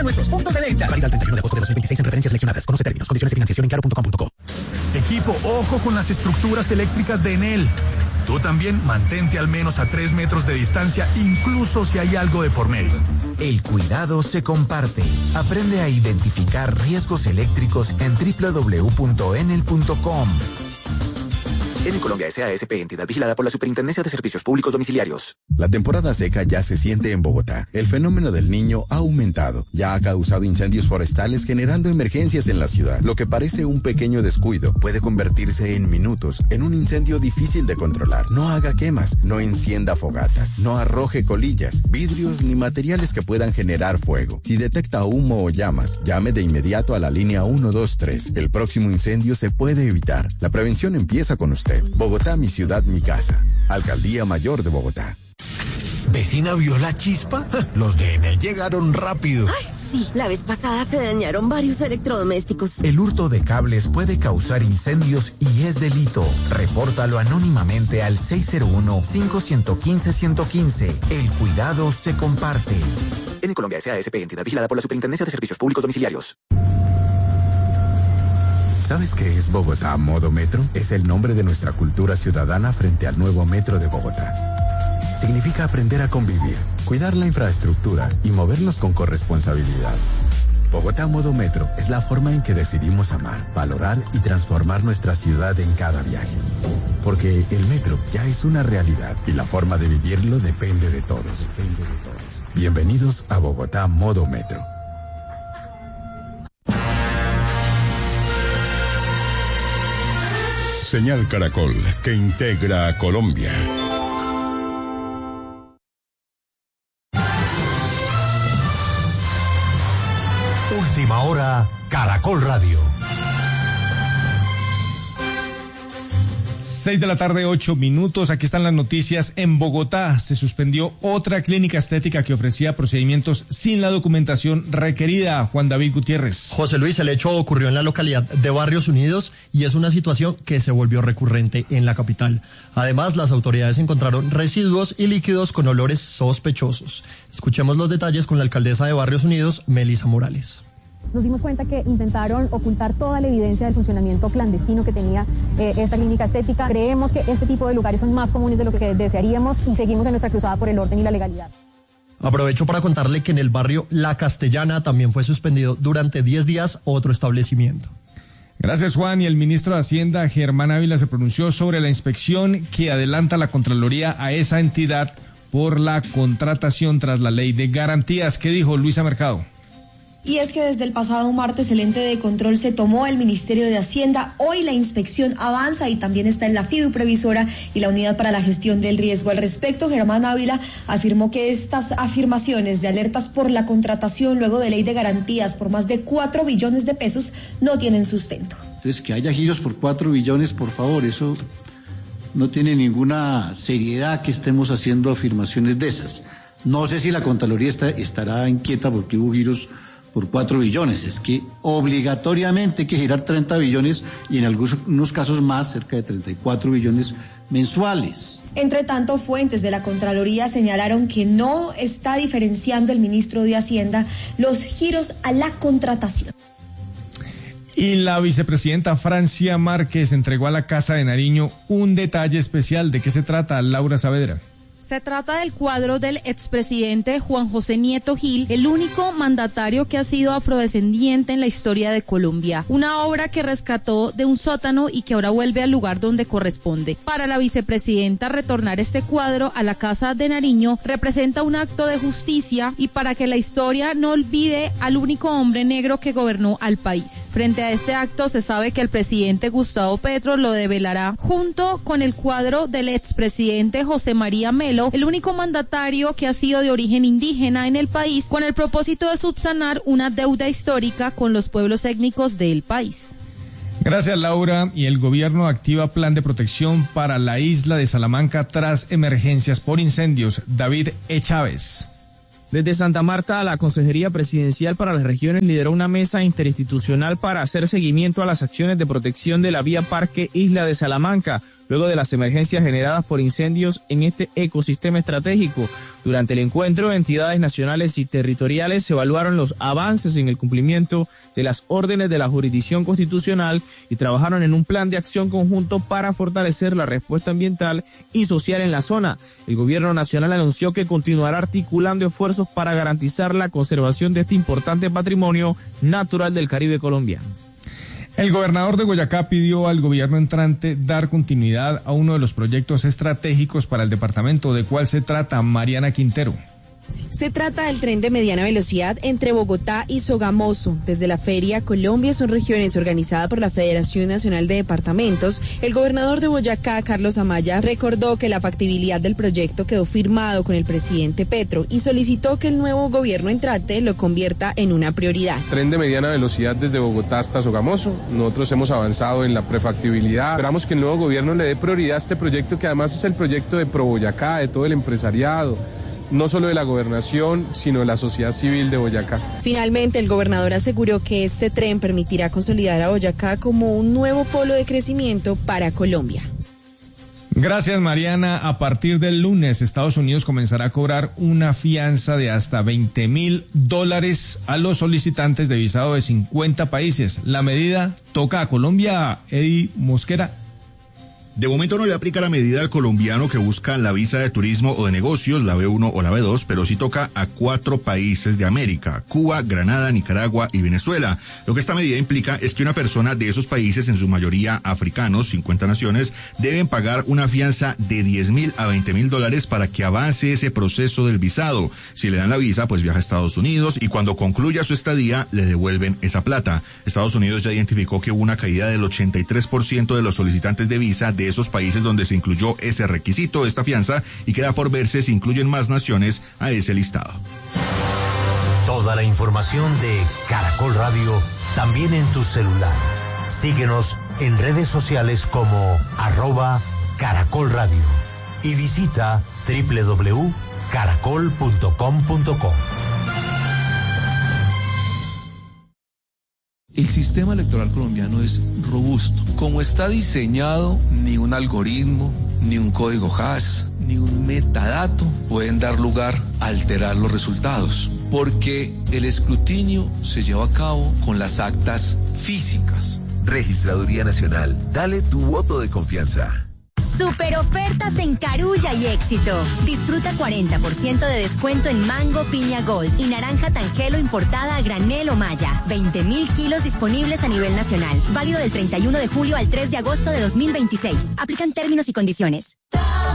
Visita nuestros puntos de venta. Válida el 31 de agosto de 2026 en referencias seleccionadas. Conoce términos, condiciones de financiación en claro.com.co. Equipo, ojo con las estructuras eléctricas de Enel. Tú también mantente al menos a 3 metros de distancia, incluso si hay algo de por medio. El cuidado se comparte. Aprende a identificar riesgos eléctricos en www.enel.com. Enel Colombia S.A.S.P. entidad vigilada por la Superintendencia de Servicios Públicos Domiciliarios. La temporada seca ya se siente en Bogotá. El fenómeno del Niño ha aumentado. Ya ha causado incendios forestales generando emergencias en la ciudad. Lo que parece un pequeño descuido puede convertirse en minutos en un incendio difícil de controlar. No haga quemas, no encienda fogatas, no arroje colillas, vidrios ni materiales que puedan generar fuego. Si detecta humo o llamas, llame de inmediato a la línea 123. El próximo incendio se puede evitar. La prevención empieza con usted. Bogotá, mi ciudad, mi casa. Alcaldía Mayor de Bogotá. ¿Vecina vio la chispa? Los de Enel llegaron rápido. ¡Ay, sí! La vez pasada se dañaron varios electrodomésticos. El hurto de cables puede causar incendios y es delito. Repórtalo anónimamente al 601-5115-115. El cuidado se comparte. Enel Colombia S.A.S.P. entidad vigilada por la Superintendencia de Servicios Públicos Domiciliarios. ¿Sabes qué es Bogotá Modo Metro? Es el nombre de nuestra cultura ciudadana frente al nuevo metro de Bogotá. Significa aprender a convivir, cuidar la infraestructura y movernos con corresponsabilidad. Bogotá Modo Metro es la forma en que decidimos amar, valorar y transformar nuestra ciudad en cada viaje. Porque el metro ya es una realidad y la forma de vivirlo depende de todos. Bienvenidos a Bogotá Modo Metro. Señal Caracol, que integra a Colombia. Última hora, Caracol Radio. 6:08 p.m. Aquí están las noticias. En Bogotá se suspendió otra clínica estética que ofrecía procedimientos sin la documentación requerida. Juan David Gutiérrez. José Luis, el hecho ocurrió en la localidad de Barrios Unidos y es una situación que se volvió recurrente en la capital. Además, las autoridades encontraron residuos y líquidos con olores sospechosos. Escuchemos los detalles con la alcaldesa de Barrios Unidos, Melisa Morales. Nos dimos cuenta que intentaron ocultar toda la evidencia del funcionamiento clandestino que tenía esta clínica estética. Creemos que este tipo de lugares son más comunes de lo que desearíamos y seguimos en nuestra cruzada por el orden y la legalidad. Aprovecho para contarle que en el barrio La Castellana también fue suspendido durante 10 días otro establecimiento. Gracias, Juan. Y el ministro de Hacienda, Germán Ávila, se pronunció sobre la inspección que adelanta la Contraloría a esa entidad por la contratación tras la ley de garantías. ¿Qué dijo Luisa Mercado? Y es que desde el pasado martes el ente de control se tomó al Ministerio de Hacienda. Hoy la inspección avanza y también está en la FIDU Previsora y la Unidad para la Gestión del Riesgo. Al respecto, Germán Ávila afirmó que estas afirmaciones de alertas por la contratación luego de ley de garantías por más de 4 billones de pesos no tienen sustento. Entonces, que haya giros por 4 billones, por favor, eso no tiene ninguna seriedad que estemos haciendo afirmaciones de esas. No sé si la Contraloría estará inquieta porque hubo giros por 4 billones, es que obligatoriamente hay que girar 30 billones y en algunos casos más, cerca de 34 billones mensuales. Entre tanto, fuentes de la Contraloría señalaron que no está diferenciando el ministro de Hacienda los giros a la contratación. Y la vicepresidenta Francia Márquez entregó a la Casa de Nariño un detalle especial. ¿De qué se trata, Laura Saavedra? Se trata del cuadro del expresidente Juan José Nieto Gil, el único mandatario que ha sido afrodescendiente en la historia de Colombia. Una obra que rescató de un sótano y que ahora vuelve al lugar donde corresponde. Para la vicepresidenta, retornar este cuadro a la Casa de Nariño representa un acto de justicia y para que la historia no olvide al único hombre negro que gobernó al país. Frente a este acto, se sabe que el presidente Gustavo Petro lo develará junto con el cuadro del expresidente José María Melo, el único mandatario que ha sido de origen indígena en el país, con el propósito de subsanar una deuda histórica con los pueblos étnicos del país. Gracias, Laura. Y el gobierno activa plan de protección para la isla de Salamanca tras emergencias por incendios. David E. Chávez. Desde Santa Marta, la Consejería Presidencial para las Regiones lideró una mesa interinstitucional para hacer seguimiento a las acciones de protección de la vía Parque Isla de Salamanca, luego de las emergencias generadas por incendios en este ecosistema estratégico. Durante el encuentro, entidades nacionales y territoriales evaluaron los avances en el cumplimiento de las órdenes de la jurisdicción constitucional y trabajaron en un plan de acción conjunto para fortalecer la respuesta ambiental y social en la zona. El gobierno nacional anunció que continuará articulando esfuerzos para garantizar la conservación de este importante patrimonio natural del Caribe colombiano. El gobernador de Boyacá pidió al gobierno entrante dar continuidad a uno de los proyectos estratégicos para el departamento. ¿De cuál se trata, Mariana Quintero? Se trata del tren de mediana velocidad entre Bogotá y Sogamoso. Desde la Feria Colombia son regiones organizada por la Federación Nacional de Departamentos. El gobernador de Boyacá, Carlos Amaya, recordó que la factibilidad del proyecto quedó firmado con el presidente Petro y solicitó que el nuevo gobierno entrante lo convierta en una prioridad. Tren de mediana velocidad desde Bogotá hasta Sogamoso. Nosotros hemos avanzado en la prefactibilidad. Esperamos que el nuevo gobierno le dé prioridad a este proyecto, que además es el proyecto de Pro Boyacá, de todo el empresariado, no solo de la gobernación, sino de la sociedad civil de Boyacá. Finalmente, el gobernador aseguró que este tren permitirá consolidar a Boyacá como un nuevo polo de crecimiento para Colombia. Gracias, Mariana. A partir del lunes, Estados Unidos comenzará a cobrar una fianza de hasta $20,000 a los solicitantes de visado de 50 países. La medida toca a Colombia, Eddie Mosquera. De momento no le aplica la medida al colombiano que busca la visa de turismo o de negocios, la B1 o la B2, pero sí toca a 4 países de América: Cuba, Granada, Nicaragua y Venezuela. Lo que esta medida implica es que una persona de esos países, en su mayoría africanos, 50 naciones, deben pagar una fianza de $10,000 a $20,000 para que avance ese proceso del visado. Si le dan la visa, pues viaja a Estados Unidos y cuando concluya su estadía, le devuelven esa plata. Estados Unidos ya identificó que hubo una caída del 83% de los solicitantes de visa de esos países donde se incluyó ese requisito, esta fianza, y queda por verse si incluyen más naciones a ese listado. Toda la información de Caracol Radio también en tu celular. Síguenos en redes sociales como @Caracol Radio y visita www.caracol.com.co. El sistema electoral colombiano es robusto. Como está diseñado, ni un algoritmo, ni un código hash, ni un metadato pueden dar lugar a alterar los resultados, porque el escrutinio se lleva a cabo con las actas físicas. Registraduría Nacional, dale tu voto de confianza. Super ofertas en Carulla y Éxito. Disfruta 40% de descuento en mango piña gold y naranja tangelo importada a granel o malla. 20,000 kilos disponibles a nivel nacional. Válido del 31 de julio al 3 de agosto de 2026. Aplican términos y condiciones.